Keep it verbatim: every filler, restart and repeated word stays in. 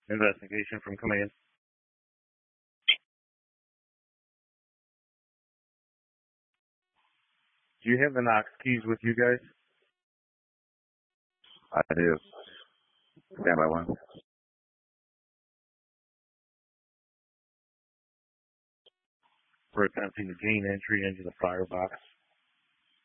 Investigation from command. Do you have the Knox keys with you guys? I do. Stand by one. For attempting to gain entry into the firebox.